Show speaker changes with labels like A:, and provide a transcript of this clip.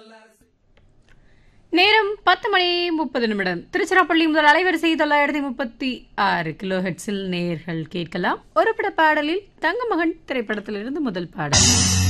A: நேரம் 10:30 திருச்சிராப்பள்ளி முதல் அலைவரிசை 936 கிலோ ஹெட்ஸில் நேர்கள் கேட்கலாம். ஒரு பட பாடலில் தங்கமகன் திரைப்படத்திலிருந்து முதல் பாடல்.